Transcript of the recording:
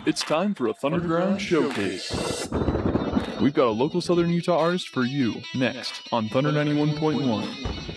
It's time for a Thunderground Showcase. We've got a local Southern Utah artist for you next on Thunder 91.1.